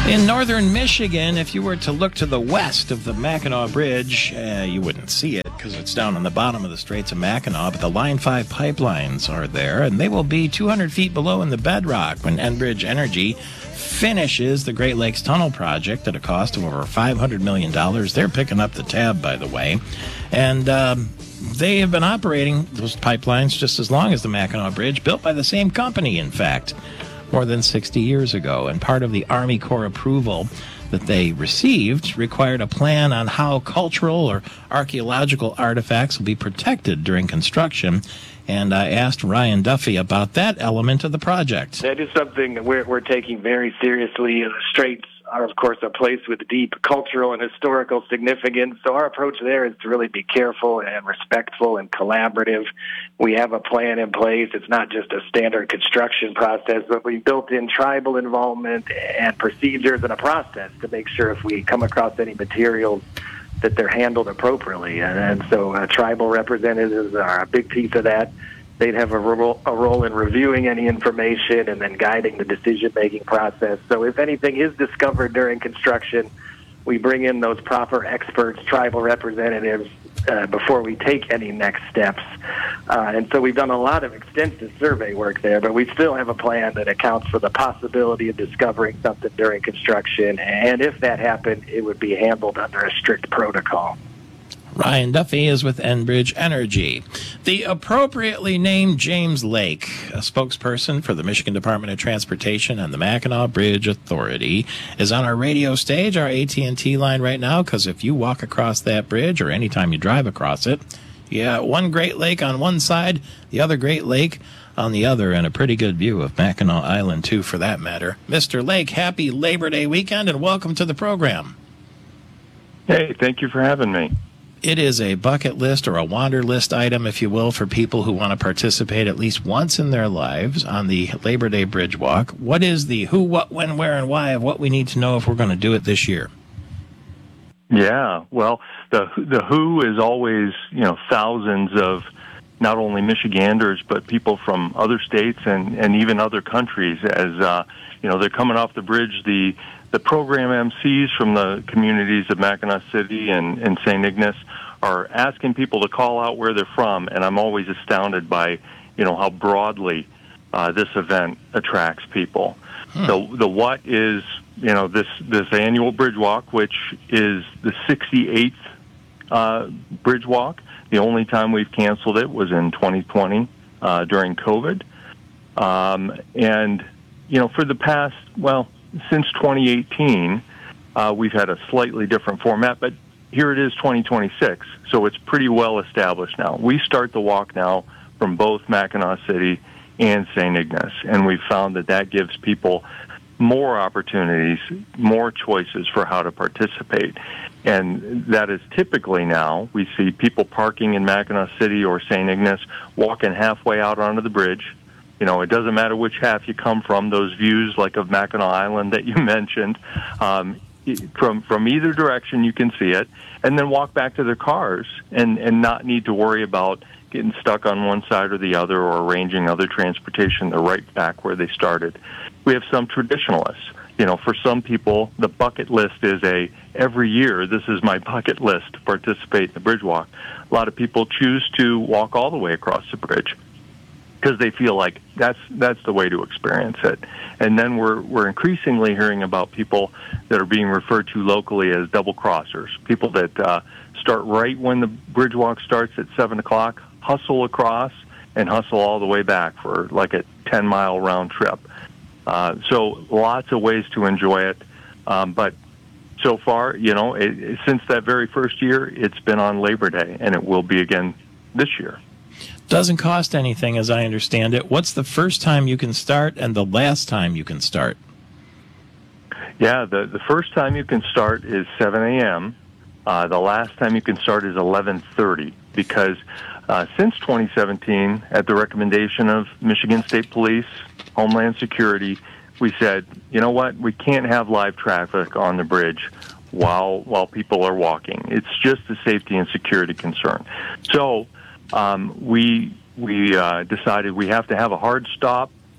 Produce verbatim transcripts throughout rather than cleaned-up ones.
In northern Michigan, if you were to look to the west of the Mackinac Bridge, uh, you wouldn't see it because it's down on the bottom of the Straits of Mackinac, but the Line five pipelines are there, and they will be two hundred feet below in the bedrock when Enbridge Energy finishes the Great Lakes Tunnel project at a cost of over five hundred million dollars. They're picking up the tab, by the way, and um, they have been operating those pipelines just as long as the Mackinac Bridge, built by the same company, in fact, more than sixty years ago. And part of the Army Corps approval that they received required a plan on how cultural or archaeological artifacts will be protected during construction. And I asked Ryan Duffy about that element of the project. That is something that we're, we're taking very seriously. The Straits are, of course, a place with deep cultural and historical significance. So our approach there is to really be careful and respectful and collaborative. We have a plan in place. It's not just a standard construction process, but we built in tribal involvement and procedures and a process to make sure if we come across any materials that they're handled appropriately. And, and so uh, tribal representatives are a big piece of that. They'd have a role, a role in reviewing any information and then guiding the decision-making process. So if anything is discovered during construction, we bring in those proper experts, tribal representatives, uh, before we take any next steps. Uh, and so we've done a lot of extensive survey work there, but we still have a plan that accounts for the possibility of discovering something during construction. And if that happened, it would be handled under a strict protocol. Ryan Duffy is with Enbridge Energy. The appropriately named James Lake, a spokesperson for the Michigan Department of Transportation and the Mackinac Bridge Authority, is on our radio stage, our A T and T line right now, because if you walk across that bridge or anytime you drive across it, yeah, one Great Lake on one side, the other Great Lake on the other, and a pretty good view of Mackinac Island, too, for that matter. Mister Lake, happy Labor Day weekend, and welcome to the program. Hey, thank you for having me. It is a bucket list or a wander list item, if you will, for people who want to participate at least once in their lives on the Labor Day Bridge Walk. What is the who, what, when, where, and why of what we need to know if we're going to do it this year? Yeah, well, the the who is always, you know, thousands of not only Michiganders, but people from other states and, and even other countries as, uh, you know, they're coming off the bridge. The The program M Cs from the communities of Mackinac City and, and Saint Ignace are asking people to call out where they're from, and I'm always astounded by, you know, how broadly uh, this event attracts people. Hmm. So the what is, you know, this, this annual bridge walk, which is the sixty-eighth uh, bridge walk. The only time we've canceled it was in twenty twenty uh, during COVID. Um, and, you know, for the past, well, since twenty eighteen, uh, we've had a slightly different format, but here it is twenty twenty-six, so it's pretty well established now. We start the walk now from both Mackinac City and Saint Ignace, and we've found that that gives people more opportunities, more choices for how to participate. And that is typically now, we see people parking in Mackinac City or Saint Ignace, walking halfway out onto the bridge. You know, it doesn't matter which half you come from, those views like of Mackinac Island that you mentioned, um, from from either direction you can see it, and then walk back to their cars and, and not need to worry about getting stuck on one side or the other or arranging other transportation. They're right back where they started. We have some traditionalists. You know, for some people, the bucket list is a, every year, this is my bucket list to participate in the bridge walk. A lot of people choose to walk all the way across the bridge because they feel like that's that's the way to experience it. And then we're we're increasingly hearing about people that are being referred to locally as double crossers, people that uh, start right when the bridge walk starts at seven o'clock, hustle across, and hustle all the way back for like a ten-mile round trip. Uh, so lots of ways to enjoy it. Um, but so far, you know, it, it, since that very first year, it's been on Labor Day, and it will be again this year. Doesn't cost anything, as I understand it. What's the first time you can start and the last time you can start? Yeah, the, the first time you can start is seven a.m. Uh, the last time you can start is eleven thirty, because uh, since twenty seventeen, at the recommendation of Michigan State Police, Homeland Security, we said, you know what, we can't have live traffic on the bridge while while people are walking. It's just a safety and security concern. So um, we we uh, decided we have to have a hard stop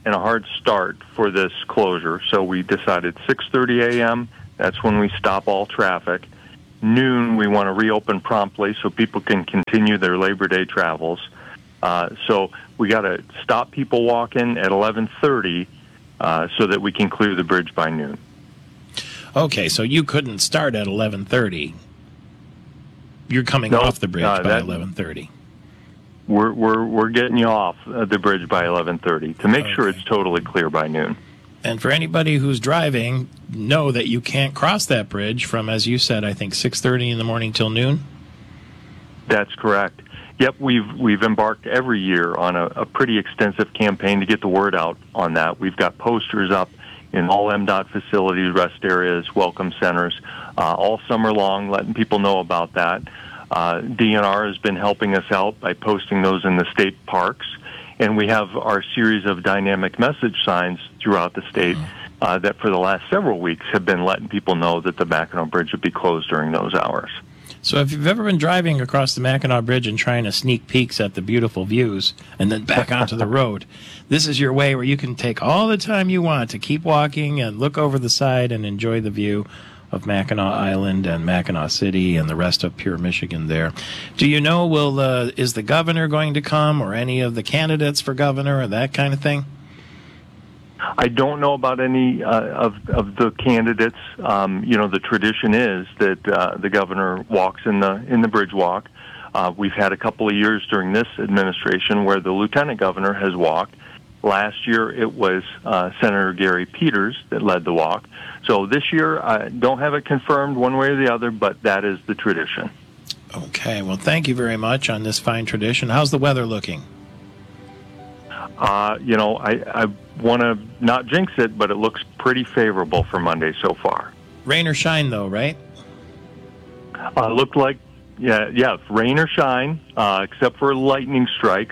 and a hard start for this closure. So we decided six thirty a.m., that's when we stop all traffic. Noon, we want to reopen promptly so people can continue their Labor Day travels. Uh, so we got to stop people walking at eleven thirty uh, so that we can clear the bridge by noon. Okay, so you couldn't start at eleven thirty. You're coming Nope, off the bridge uh, by that- eleven thirty. We're we're we're getting you off uh, the bridge by eleven thirty to make Okay. sure it's totally clear by noon. And for anybody who's driving, know that you can't cross that bridge from, as you said, I think six thirty in the morning till noon. That's correct. Yep, we've we've embarked every year on a, a pretty extensive campaign to get the word out on that. We've got posters up in all M DOT facilities, rest areas, welcome centers, uh, all summer long, letting people know about that. Uh, D N R has been helping us out by posting those in the state parks, and we have our series of dynamic message signs throughout the state uh, that for the last several weeks have been letting people know that the Mackinac Bridge would be closed during those hours. So if you've ever been driving across the Mackinac Bridge and trying to sneak peeks at the beautiful views and then back onto the road, this is your way where you can take all the time you want to keep walking and look over the side and enjoy the view of Mackinac Island and Mackinac City and the rest of Pure Michigan there. Do you know, will uh, is the governor going to come, or any of the candidates for governor, or that kind of thing? I don't know about any uh, of of the candidates. Um, you know, the tradition is that uh, the governor walks in the in the bridge walk. Uh, we've had a couple of years during this administration where the lieutenant governor has walked. Last year, it was uh, Senator Gary Peters that led the walk. So this year, I don't have it confirmed one way or the other, but that is the tradition. Okay, well, thank you very much on this fine tradition. How's the weather looking? Uh, you know, I, I want to not jinx it, but it looks pretty favorable for Monday so far. Rain or shine, though, right? Uh, looked like, yeah, yeah, rain or shine, uh, except for lightning strikes.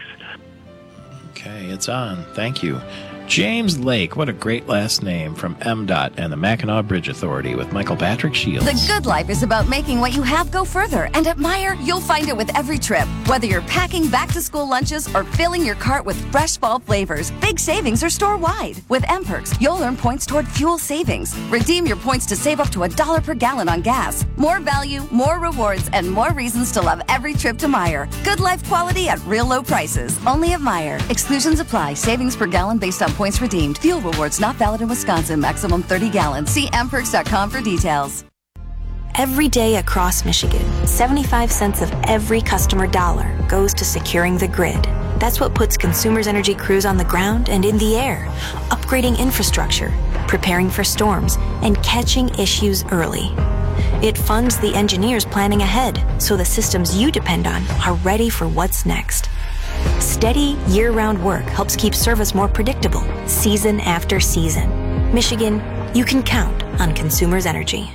Okay, it's on. Thank you. James Lake, what a great last name, from M DOT and the Mackinac Bridge Authority with Michael Patrick Shields. The good life is about making what you have go further. And at Meijer, you'll find it with every trip. Whether you're packing back-to-school lunches or filling your cart with fresh fall flavors, big savings are store-wide. With M-Perks, you'll earn points toward fuel savings. Redeem your points to save up to a dollar per gallon on gas. More value, more rewards, and more reasons to love every trip to Meijer. Good life quality at real low prices. Only at Meijer. Exclusions apply. Savings per gallon based on points redeemed. Fuel rewards not valid in Wisconsin. Maximum thirty gallons. See m perks dot com for details. Every day across Michigan, seventy-five cents of every customer dollar goes to securing the grid. That's what puts Consumers Energy crews on the ground and in the air, upgrading infrastructure, preparing for storms, and catching issues early. It funds the engineers planning ahead so the systems you depend on are ready for what's next. Steady, year-round work helps keep service more predictable, season after season. Michigan, you can count on Consumers Energy.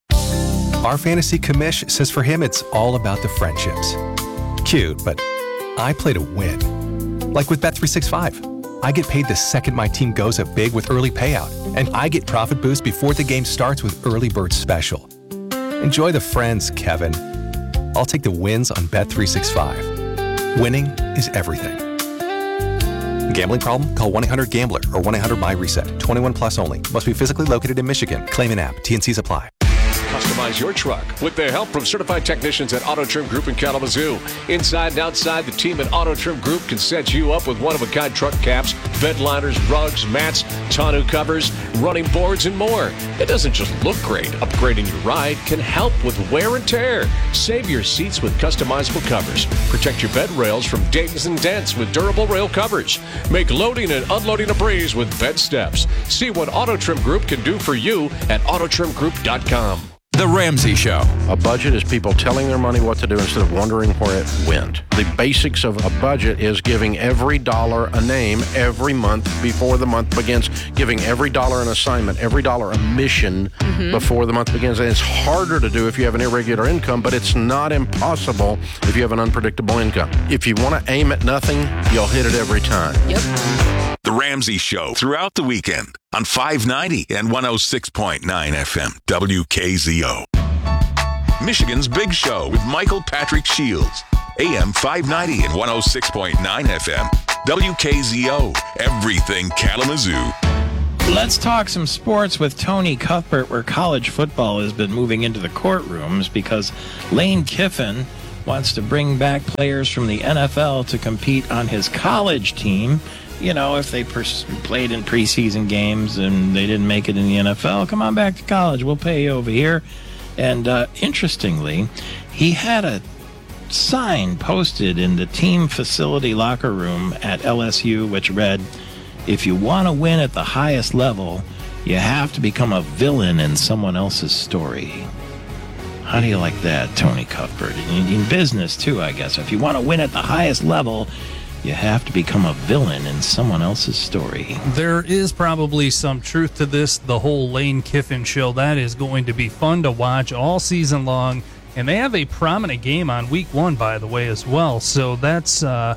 Our fantasy commish says for him it's all about the friendships. Cute, but I play to win. Like with Bet three sixty-five. I get paid the second my team goes up big with early payout, and I get profit boost before the game starts with Early Bird Special. Enjoy the friends, Kevin. I'll take the wins on Bet three sixty-five. Winning is everything. Gambling problem? Call one eight hundred gambler or one eight hundred my reset. twenty-one plus only. Must be physically located in Michigan. Claim an app. T N Cs apply. Customize your truck with the help from certified technicians at Auto Trim Group in Kalamazoo. Inside and outside, the team at Auto Trim Group can set you up with one-of-a-kind truck caps, bed liners, rugs, mats, tonneau covers, running boards, and more. It doesn't just look great. Upgrading your ride can help with wear and tear. Save your seats with customizable covers. Protect your bed rails from dings and dents with durable rail covers. Make loading and unloading a breeze with bed steps. See what Auto Trim Group can do for you at auto trim group dot com. The Ramsey Show. A budget is people telling their money what to do instead of wondering where it went. The basics of a budget is giving every dollar a name every month before the month begins, giving every dollar an assignment, every dollar a mission mm-hmm. before the month begins. And it's harder to do if you have an irregular income, but it's not impossible if you have an unpredictable income. If you want to aim at nothing, you'll hit it every time. Yep. The Ramsey Show throughout the weekend on five ninety and one oh six point nine F M W K Z O. Michigan's Big Show with Michael Patrick Shields. A M five ninety and one oh six point nine F M W K Z O, everything Kalamazoo. Let's talk some sports with Tony Cuthbert, where college football has been moving into the courtrooms because Lane Kiffin wants to bring back players from the N F L to compete on his college team. You know, if they pers- played in preseason games and they didn't make it in the N F L, come on back to college. We'll pay you over here. And uh, interestingly, he had a sign posted in the team facility locker room at L S U, which read, "If you want to win at the highest level, you have to become a villain in someone else's story." How do you like that, Tony Cuthbert? In, in business, too, I guess. If you want to win at the highest level, you have to become a villain in someone else's story. There is probably some truth to this, the whole Lane Kiffin show. That is going to be fun to watch all season long. And they have a prominent game on week one, by the way, as well. So that's, uh,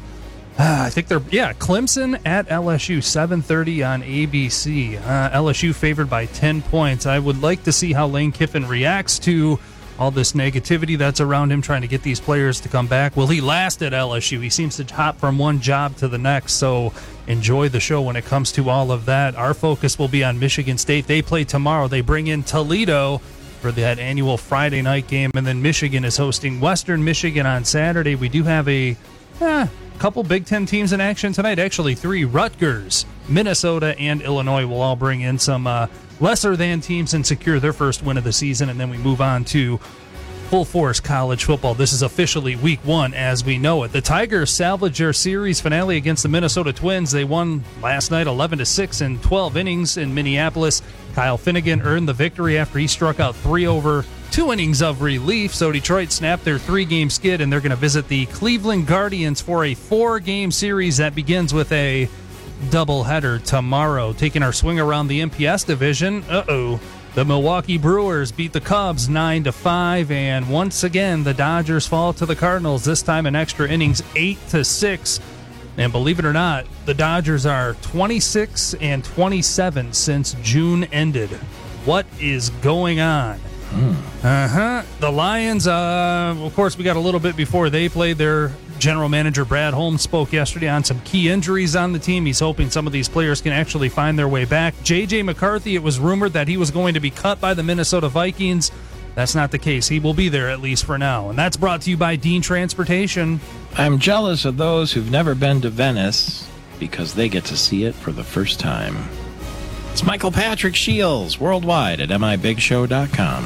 I think they're, yeah, Clemson at L S U, seven thirty on A B C. Uh, L S U favored by ten points. I would like to see how Lane Kiffin reacts to all this negativity that's around him, trying to get these players to come back. Will he last at L S U? He seems to hop from one job to the next, so enjoy the show when it comes to all of that. Our focus will be on Michigan State. They play tomorrow. They bring in Toledo for that annual Friday night game, and then Michigan is hosting Western Michigan on Saturday. We do have a eh, couple Big Ten teams in action tonight, actually three. Rutgers, Minnesota, and Illinois will all bring in some uh, lesser-than teams and secure their first win of the season, and then we move on to full-force college football. This is officially week one as we know it. The Tigers salvaged their series finale against the Minnesota Twins. They won last night eleven to six in twelve innings in Minneapolis. Kyle Finnegan earned the victory after he struck out three over two innings of relief. So Detroit snapped their three-game skid, and they're going to visit the Cleveland Guardians for a four-game series that begins with a doubleheader tomorrow. Taking our swing around the M P S division, uh-oh, the Milwaukee Brewers beat the Cubs nine to five, and once again the Dodgers fall to the Cardinals, this time in extra innings, eight to six. And believe it or not, the Dodgers are twenty-six and twenty-seven since June ended. What is going on? Hmm. Uh-huh. The Lions, uh, of course, we got a little bit before they played. Their general manager, Brad Holmes, spoke yesterday on some key injuries on the team. He's hoping some of these players can actually find their way back. J J McCarthy, it was rumored that he was going to be cut by the Minnesota Vikings. That's not the case. He will be there, at least for now. And that's brought to you by Dean Transportation. I'm jealous of those who've never been to Venice because they get to see it for the first time. It's Michael Patrick Shields, worldwide at M I Big Show dot com.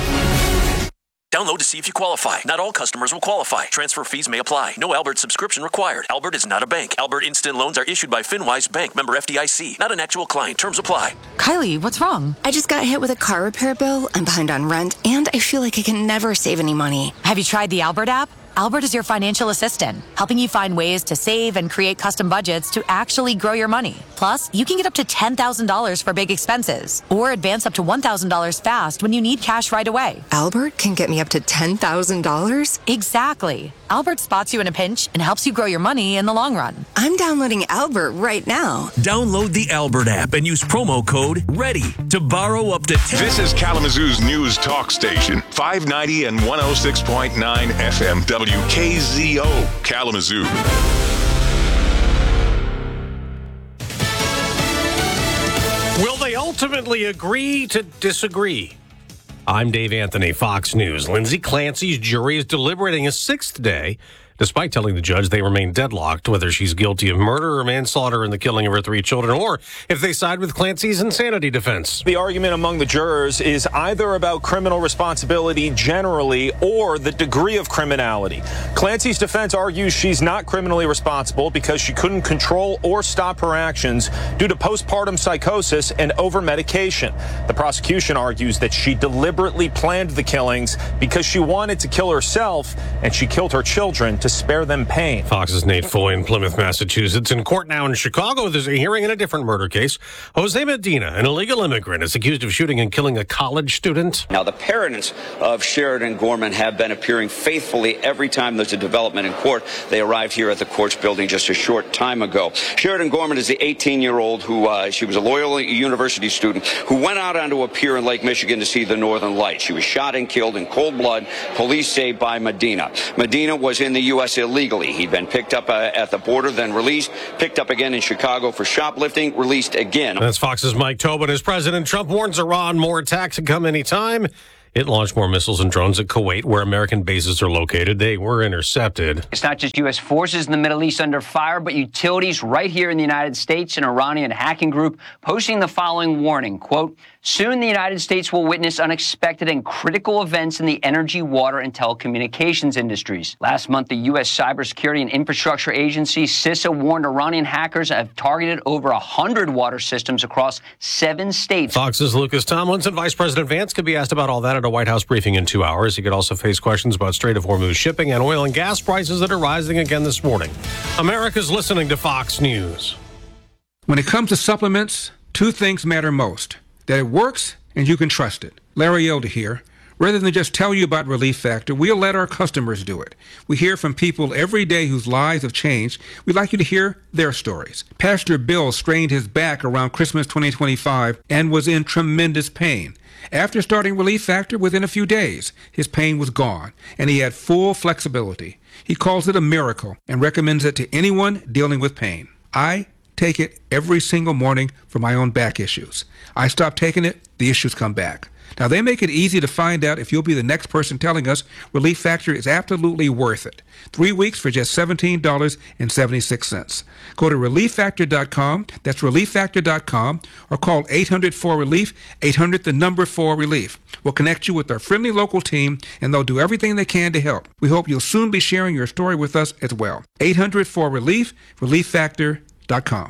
Download to see if you qualify. Not all customers will qualify. Transfer fees may apply. No Albert subscription required. Albert is not a bank. Albert Instant Loans are issued by FinWise Bank, member F D I C. Not an actual client. Terms apply. Kylie, what's wrong? I just got hit with a car repair bill. I'm behind on rent, and I feel like I can never save any money. Have you tried the Albert app? Albert is your financial assistant, helping you find ways to save and create custom budgets to actually grow your money. Plus, you can get up to ten thousand dollars for big expenses or advance up to one thousand dollars fast when you need cash right away. Albert can get me up to ten thousand dollars? Exactly. Albert spots you in a pinch and helps you grow your money in the long run. I'm downloading Albert right now. Download the Albert app and use promo code READY to borrow up to ten. This is Kalamazoo's news talk station, five ninety and one oh six point nine F M W K Z O, Kalamazoo. Will they ultimately agree to disagree? I'm Dave Anthony, Fox News. Lindsay Clancy's jury is deliberating a sixth day, despite telling the judge they remain deadlocked whether she's guilty of murder or manslaughter in the killing of her three children, or if they side with Clancy's insanity defense. The argument among the jurors is either about criminal responsibility generally or the degree of criminality. Clancy's defense argues she's not criminally responsible because she couldn't control or stop her actions due to postpartum psychosis and over-medication. The prosecution argues that she deliberately planned the killings because she wanted to kill herself and she killed her children to spare them pain. Fox's Nate Foy in Plymouth, Massachusetts. In court now in Chicago, there's a hearing in a different murder case. Jose Medina, an illegal immigrant, is accused of shooting and killing a college student. Now, the parents of Sheridan Gorman have been appearing faithfully every time there's a development in court. They arrived here at the court's building just a short time ago. Sheridan Gorman is the eighteen-year-old who, uh, she was a Loyola University student who went out onto a pier in Lake Michigan to see the Northern Lights. She was shot and killed in cold blood, police say, by Medina. Medina was in the U U S illegally. He'd been picked up uh, at the border, then released, picked up again in Chicago for shoplifting, released again. That's Fox's Mike Tobin. As President Trump warns Iran more attacks could come anytime. It launched more missiles and drones at Kuwait, where American bases are located. They were intercepted. It's not just U S forces in the Middle East under fire, but utilities right here in the United States. An Iranian hacking group posting the following warning, quote, soon the United States will witness unexpected and critical events in the energy, water, and telecommunications industries. Last month, the U S Cybersecurity and Infrastructure Agency, CISA, warned Iranian hackers have targeted over one hundred water systems across seven states. Fox's Lucas Tomlinson. Vice President Vance could be asked about all that at a White House briefing in two hours. He could also face questions about Strait of Hormuz shipping and oil and gas prices that are rising again this morning. America's listening to Fox News. When it comes to supplements, two things matter most: that it works and you can trust it. Larry Elder here. Rather than just tell you about Relief Factor, we'll let our customers do it. We hear from people every day whose lives have changed. We'd like you to hear their stories. Pastor Bill strained his back around Christmas twenty twenty-five and was in tremendous pain. After starting Relief Factor, within a few days, his pain was gone, and he had full flexibility. He calls it a miracle and recommends it to anyone dealing with pain. I take it every single morning for my own back issues. I stop taking it, the issues come back. Now, they make it easy to find out if you'll be the next person telling us Relief Factor is absolutely worth it. Three weeks for just seventeen dollars and seventy-six cents. Go to relief factor dot com, that's relief factor dot com, or call eight hundred four relief, eight hundred the number four relief. We'll connect you with our friendly local team, and they'll do everything they can to help. We hope you'll soon be sharing your story with us as well. eight hundred four relief, relief factor dot com.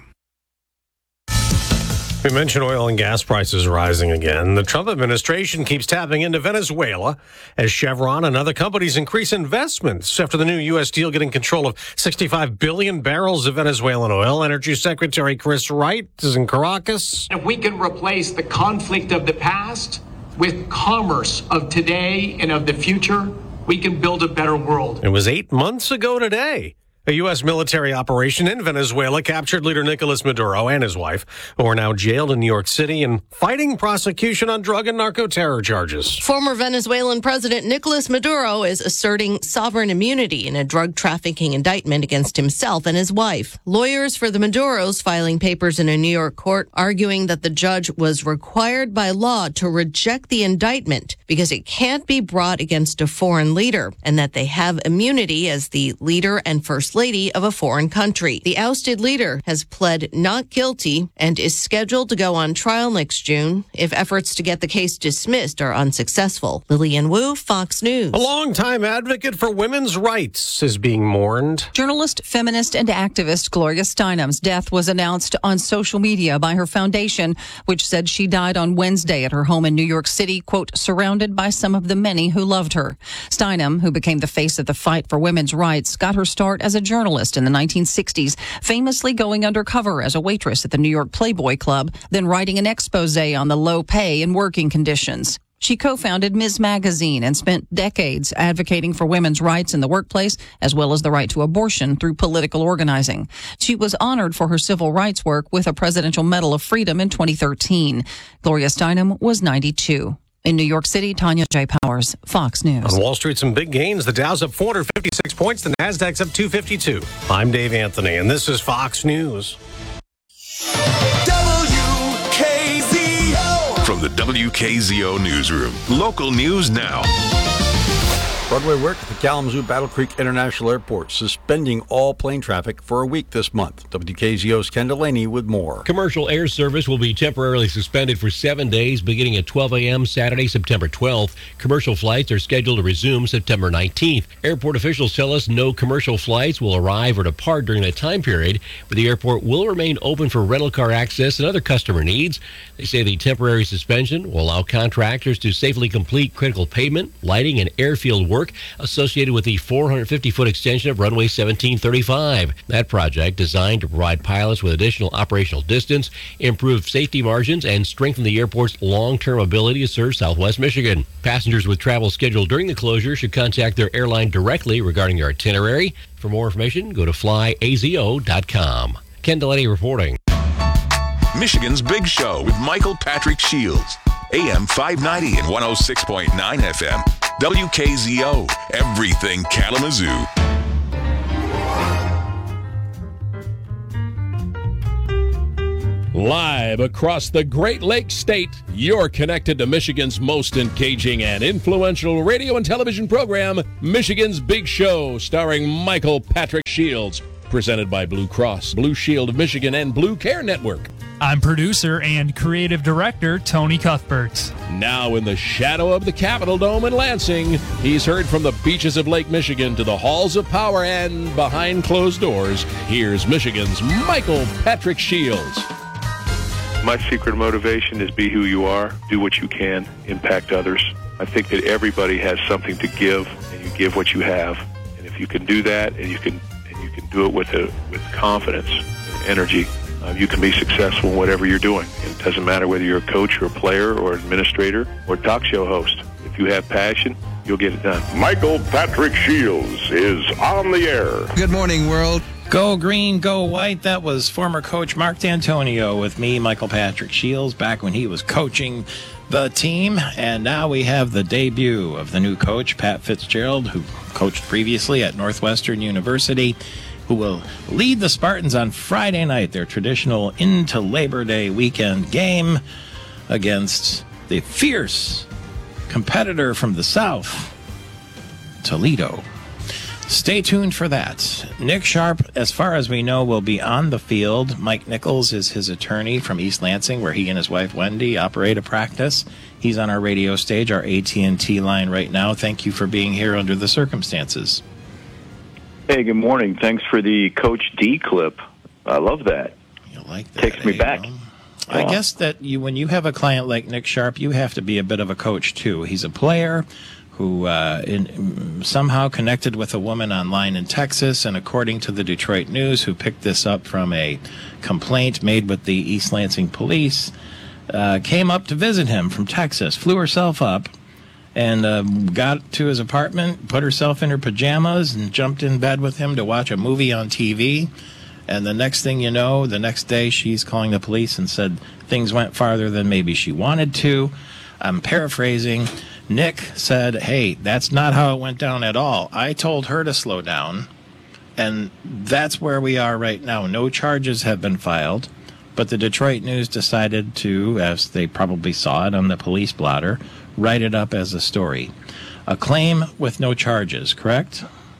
We mentioned oil and gas prices rising again. The Trump administration keeps tapping into Venezuela as Chevron and other companies increase investments after the new U S deal getting control of sixty-five billion barrels of Venezuelan oil. Energy Secretary Chris Wright is in Caracas. If we can replace the conflict of the past with commerce of today and of the future, we can build a better world. It was eight months ago today. A U S military operation in Venezuela captured leader Nicolas Maduro and his wife, who are now jailed in New York City and fighting prosecution on drug and narco-terror charges. Former Venezuelan President Nicolas Maduro is asserting sovereign immunity in a drug trafficking indictment against himself and his wife. Lawyers for the Maduros filing papers in a New York court arguing that the judge was required by law to reject the indictment because it can't be brought against a foreign leader, and that they have immunity as the leader and first lady of a foreign country. The ousted leader has pled not guilty and is scheduled to go on trial next June if efforts to get the case dismissed are unsuccessful. Lillian Wu, Fox News. A longtime advocate for women's rights is being mourned. Journalist, feminist, and activist Gloria Steinem's death was announced on social media by her foundation, which said she died on Wednesday at her home in New York City, quote, surrounded by some of the many who loved her. Steinem, who became the face of the fight for women's rights, got her start as a journalist in the nineteen sixties, famously going undercover as a waitress at the New York Playboy Club, then writing an expose on the low pay and working conditions. She co-founded Miz Magazine and spent decades advocating for women's rights in the workplace, as well as the right to abortion through political organizing. She was honored for her civil rights work with a Presidential Medal of Freedom in twenty thirteen. Gloria Steinem was ninety-two. In New York City, Tanya J. Powers, Fox News. On Wall Street, some big gains. The Dow's up four hundred fifty-six points. The Nasdaq's up two fifty-two. I'm Dave Anthony, and this is Fox News. W K Z O. From the W K Z O Newsroom, local news now. Roadway work at the Kalamazoo Battle Creek International Airport suspending all plane traffic for a week this month. W K Z O's Ken Delaney with more. Commercial air service will be temporarily suspended for seven days beginning at twelve a.m. Saturday, September twelfth. Commercial flights are scheduled to resume September nineteenth. Airport officials tell us no commercial flights will arrive or depart during that time period, but the airport will remain open for rental car access and other customer needs. They say the temporary suspension will allow contractors to safely complete critical pavement, lighting, and airfield work associated with the four hundred fifty foot extension of runway seventeen thirty-five. That project, designed to provide pilots with additional operational distance, improve safety margins, and strengthen the airport's long-term ability to serve Southwest Michigan. Passengers with travel scheduled during the closure should contact their airline directly regarding their itinerary. For more information, go to fly a z o dot com. Ken Delaney reporting. Michigan's Big Show with Michael Patrick Shields. A M five ninety and one oh six point nine F M. W K Z O. Everything Kalamazoo. Live across the Great Lakes State, you're connected to Michigan's most engaging and influential radio and television program, Michigan's Big Show, starring Michael Patrick Shields. Presented by Blue Cross, Blue Shield of Michigan, and Blue Care Network. I'm producer and creative director Tony Cuthbert. Now in the shadow of the Capitol Dome in Lansing, he's heard from the beaches of Lake Michigan to the halls of power and behind closed doors. Here's Michigan's Michael Patrick Shields. My secret motivation is be who you are, do what you can, impact others. I think that everybody has something to give, and you give what you have. And if you can do that, and you can and you can do it with a with confidence and energy, uh, you can be successful in whatever you're doing. It doesn't matter whether you're a coach or a player or an administrator or talk show host. If you have passion, you'll get it done. Michael Patrick Shields is on the air. Good morning, world. Go green, go white. That was former coach Mark D'Antonio with me, Michael Patrick Shields, back when he was coaching the team. And now we have the debut of the new coach, Pat Fitzgerald, who coached previously at Northwestern University, who will lead the Spartans on Friday night, their traditional into Labor Day weekend game against the fierce competitor from the South, Toledo. Stay tuned for that. Nick Sharp, as far as we know, will be on the field. Mike Nichols is his attorney from East Lansing, where he and his wife Wendy operate a practice. He's on our radio stage, our A T and T line right now. Thank you for being here under the circumstances. Hey, good morning. Thanks for the Coach D clip. I love that. You like that? Takes me eh? back. I guess that you, when you have a client like Nick Sharp, you have to be a bit of a coach, too. He's a player who uh, in, somehow connected with a woman online in Texas, and according to the Detroit News, who picked this up from a complaint made with the East Lansing police, uh, came up to visit him from Texas, flew herself up, and uh, got to his apartment, put herself in her pajamas, and jumped in bed with him to watch a movie on T V. And the next thing you know, the next day, she's calling the police and said things went farther than maybe she wanted to. I'm paraphrasing. Nick said, hey, that's not how it went down at all. I told her to slow down, and that's where we are right now. No charges have been filed, but the Detroit News decided to, as they probably saw it on the police blotter, write it up as a story. A claim with no charges, correct?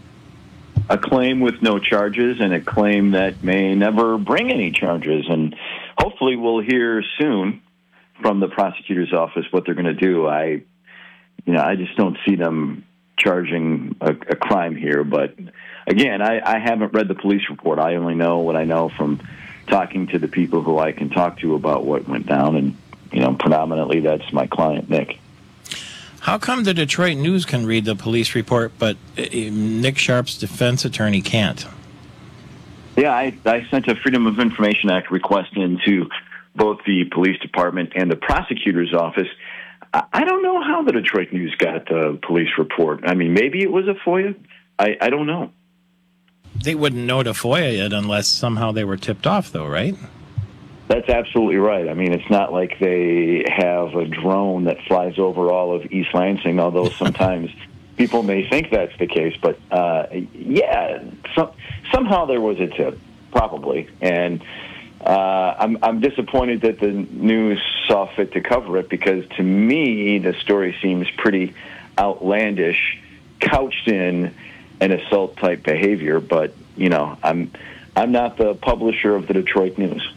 A claim with no charges, and a claim that may never bring any charges. And hopefully we'll hear soon from the prosecutor's office what they're going to do. I, you know, I just don't see them charging a, a crime here. But again, I, I haven't read the police report. I only know what I know from talking to the people who I can talk to about what went down. And, you know, predominantly that's my client, Nick. How come the Detroit News can read the police report, but Nick Sharp's defense attorney can't? Yeah, I, I sent a Freedom of Information Act request into both the police department and the prosecutor's office. I don't know how the Detroit News got the police report. I mean, maybe it was a FOIA. I, I don't know. They wouldn't know to FOIA it unless somehow they were tipped off, though, right? That's absolutely right. I mean, it's not like they have a drone that flies over all of East Lansing, although sometimes people may think that's the case. But, uh, yeah, some, somehow there was a tip, probably. And uh, I'm, I'm disappointed that the news saw fit to cover it, because to me the story seems pretty outlandish, couched in an assault-type behavior. But, you know, I'm I'm not the publisher of the Detroit News.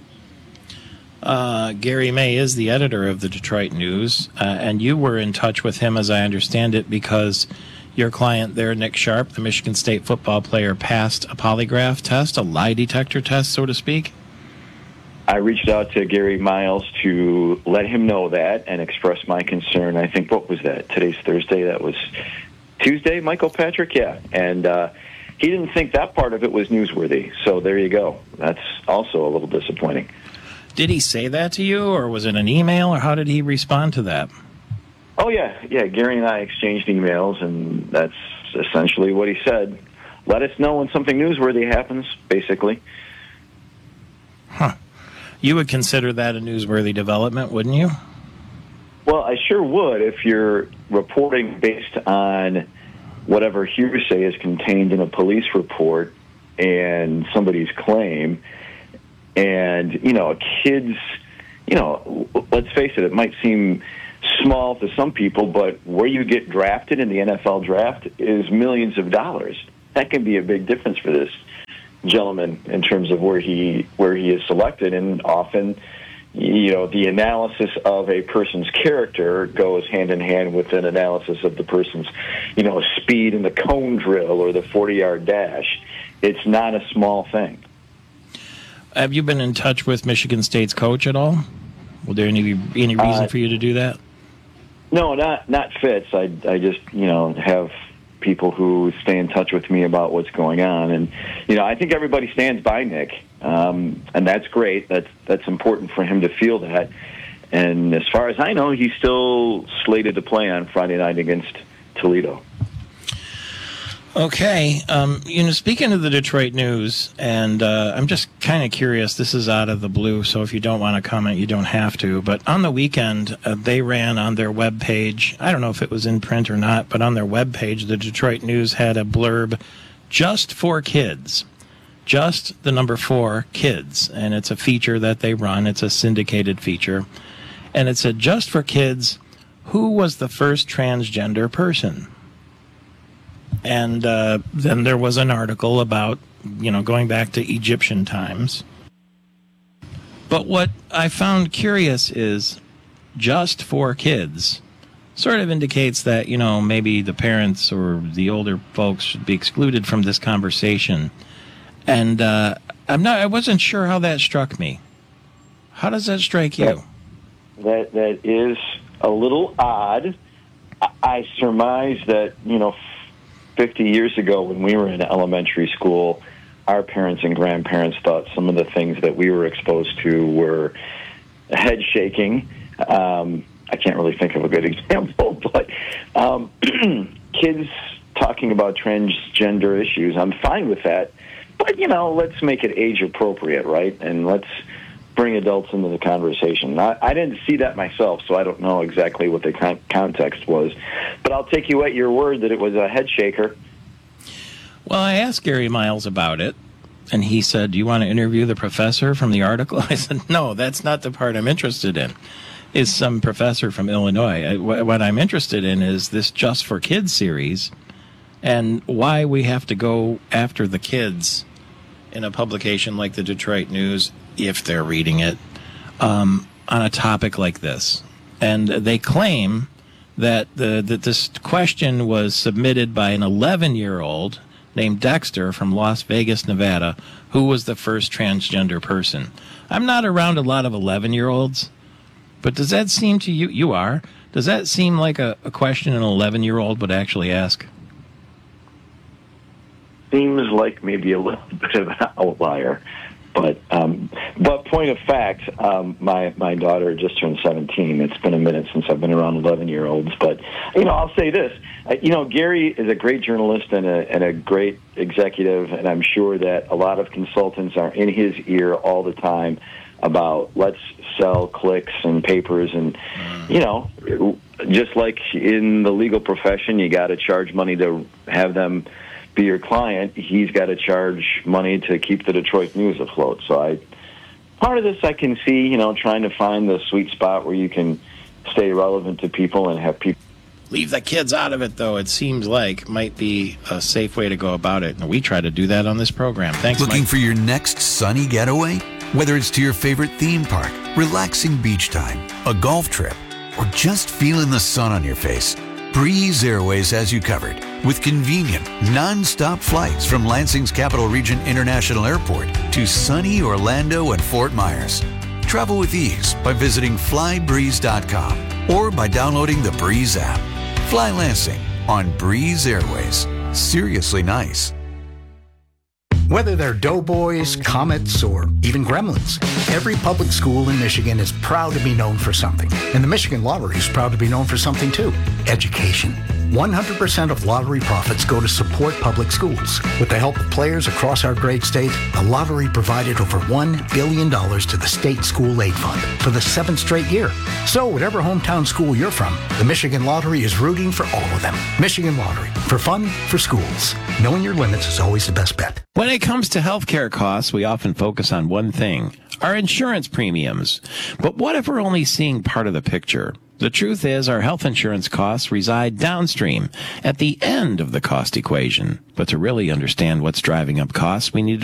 Uh, Gary May is the editor of the Detroit News, uh, and you were in touch with him, as I understand it, because your client there, Nick Sharp, the Michigan State football player, passed a polygraph test, a lie detector test, so to speak. I reached out to Gary Miles to let him know that and express my concern. I think, what was that? Today's Thursday. That was Tuesday, Michael Patrick? Yeah. And uh, he didn't think that part of it was newsworthy. So there you go. That's also a little disappointing. Did he say that to you, or was it an email, or how did he respond to that? Oh, yeah. Yeah, Gary and I exchanged emails, and that's essentially what he said. Let us know when something newsworthy happens, basically. Huh. You would consider that a newsworthy development, wouldn't you? Well, I sure would if you're reporting based on whatever hearsay is contained in a police report and somebody's claim, And, you know, kids, you know, let's face it, it might seem small to some people, but where you get drafted in the N F L draft is millions of dollars. That can be a big difference for this gentleman in terms of where he where he is selected. And often, you know, the analysis of a person's character goes hand in hand with an analysis of the person's, you know, speed in the cone drill or the forty-yard dash. It's not a small thing. Have you been in touch with Michigan State's coach at all? Will there any any reason Uh, for you to do that? No, not not Fitz. I I just you know have people who stay in touch with me about what's going on, and you know I think everybody stands by Nick, um, and that's great. That's that's important for him to feel that. And as far as I know, he's still slated to play on Friday night against Toledo. Okay. Um, you know, speaking of the Detroit News, and uh, I'm just kind of curious, this is out of the blue, so if you don't want to comment, you don't have to. But on the weekend, uh, they ran on their webpage, I don't know if it was in print or not, but on their webpage, the Detroit News had a blurb, just for kids. Just the number four, kids. And it's a feature that they run. It's a syndicated feature. And it said, just for kids, who was the first transgender person? And uh, then there was an article about, you know, going back to Egyptian times. But what I found curious is just for kids sort of indicates that, you know, maybe the parents or the older folks should be excluded from this conversation. And uh, I'm not, I wasn't sure how that struck me. How does that strike you? That that is a little odd. I, I surmise that, you know, fifty years ago when we were in elementary school, our parents and grandparents thought some of the things that we were exposed to were head shaking. Um, I can't really think of a good example, but um, kids talking about transgender issues, I'm fine with that. But, you know, let's make it age appropriate, right? And let's bring adults into the conversation. I, I didn't see that myself, so I don't know exactly what the con- context was. But I'll take you at your word that it was a head shaker. Well, I asked Gary Miles about it, and he said, do you want to interview the professor from the article? I said, no, that's not the part I'm interested in, is some professor from Illinois. I, wh- what I'm interested in is this Just for Kids series and why we have to go after the kids in a publication like the Detroit News, if they're reading it, um, on a topic like this. And they claim that the that this question was submitted by an eleven-year-old named Dexter from Las Vegas, Nevada, who was the first transgender person. I'm not around a lot of eleven-year-olds, but does that seem to you, you are, does that seem like a, a question an eleven-year-old would actually ask? Seems like maybe a little bit of an outlier. But um, but point of fact, um, my my daughter just turned seventeen. It's been a minute since I've been around eleven-year-olds. But, you know, I'll say this. Uh, you know, Gary is a great journalist and a, and a great executive, and I'm sure that a lot of consultants are in his ear all the time about let's sell clicks and papers. And, you know, just like in the legal profession, you got to charge money to have them be your client. He's got to charge money to keep the Detroit News afloat. So I, part of this I can see, you know, trying to find the sweet spot where you can stay relevant to people and have people. Leave the kids out of it, though. It seems like might be a safe way to go about it. And we try to do that on this program. Thanks, Looking Mike. for your next sunny getaway? Whether it's to your favorite theme park, relaxing beach time, a golf trip, or just feeling the sun on your face, Breeze Airways has you covered with convenient, non-stop flights from Lansing's Capital Region International Airport to sunny Orlando and Fort Myers. Travel with ease by visiting fly breeze dot com or by downloading the Breeze app. Fly Lansing on Breeze Airways. Seriously nice. Whether they're Doughboys, Comets, or even Gremlins, every public school in Michigan is proud to be known for something. And the Michigan Lottery is proud to be known for something too: education. one hundred percent of lottery profits go to support public schools. With the help of players across our great state, the lottery provided over one billion dollars to the state school aid fund for the seventh straight year. So whatever hometown school you're from, the Michigan Lottery is rooting for all of them. Michigan Lottery, for fun, for schools. Knowing your limits is always the best bet. When it comes to healthcare costs, we often focus on one thing, our insurance premiums. But what if we're only seeing part of the picture? The truth is, our health insurance costs reside downstream, at the end of the cost equation. But to really understand what's driving up costs, we need to